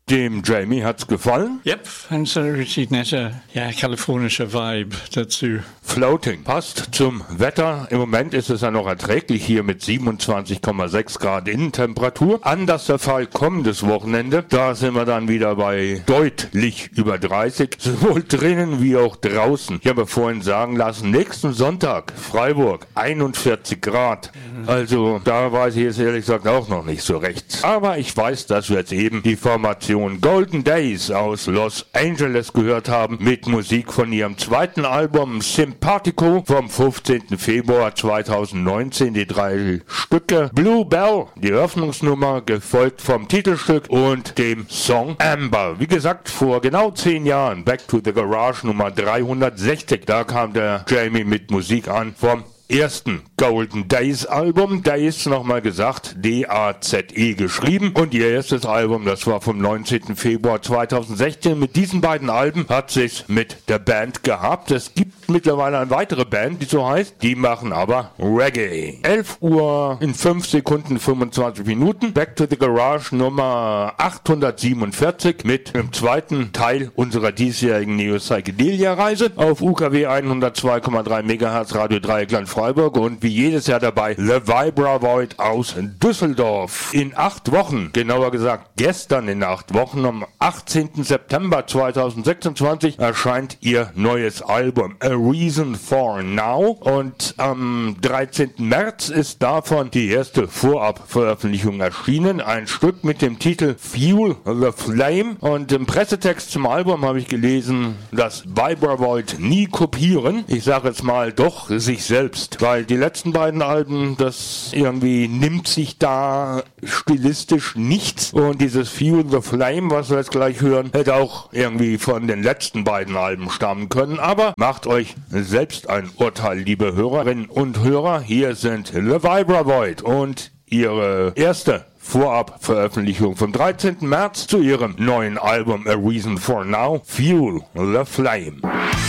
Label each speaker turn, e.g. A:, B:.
A: Dem Jamie hat's gefallen.
B: Yep, und so ein richtig netter, kalifornischer Vibe dazu.
A: Floating passt zum Wetter. Im Moment ist es ja noch erträglich hier mit 27,6 Grad Innentemperatur. Anders der Fall kommendes Wochenende. Da sind wir dann wieder bei deutlich über 30, sowohl drinnen wie auch draußen. Ich habe vorhin sagen lassen, nächsten Sonntag Freiburg 41 Grad. Also da weiß ich jetzt ehrlich gesagt auch noch nicht so recht. Aber ich weiß, dass wir jetzt eben die Formation Golden Days aus Los Angeles gehört haben mit Musik von ihrem zweiten Album Sympathico vom 15. Februar 2019. Die 3 Stücke Blue Bell, die Eröffnungsnummer, gefolgt vom Titelstück und dem Song Amber. Wie gesagt, vor genau 10 Jahren Back to the Garage Nummer 360. Da kam der Jamie mit Musik an vom ersten Golden Days Album. Days, nochmal gesagt, D-A-Z-E geschrieben. Und ihr erstes Album, das war vom 19. Februar 2016. Mit diesen beiden Alben hat sich's mit der Band gehabt. Es gibt mittlerweile eine weitere Band, die so heißt. Die machen aber Reggae. 11 Uhr in 5 Sekunden 25 Minuten. Back to the Garage Nummer 847 mit dem zweiten Teil unserer diesjährigen Neo-Psychedelia-Reise auf UKW 102,3 MHz Radio Dreieckland Freiburg und wie jedes Jahr dabei The Vibra Void aus Düsseldorf. In 8 Wochen, genauer gesagt gestern in 8 Wochen, am 18. September 2026 erscheint ihr neues Album A Reason for Now und am 13. März ist davon die erste Vorabveröffentlichung erschienen. Ein Stück mit dem Titel Fuel the Flame und im Pressetext zum Album habe ich gelesen, dass Vibra Void nie kopieren. Ich sage jetzt mal doch sich selbst. Weil die letzten beiden Alben, das irgendwie nimmt sich da stilistisch nichts. Und dieses Fuel the Flame, was wir jetzt gleich hören, hätte auch irgendwie von den letzten beiden Alben stammen können. Aber macht euch selbst ein Urteil, liebe Hörerinnen und Hörer. Hier sind The Vibra Void und ihre erste Vorabveröffentlichung vom 13. März zu ihrem neuen Album A Reason for Now, Fuel the Flame.